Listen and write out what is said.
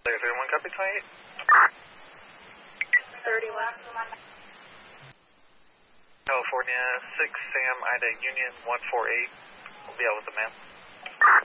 31, copy 28. 31. California 6 Sam Ida Union 148. We'll be out with the ma'am.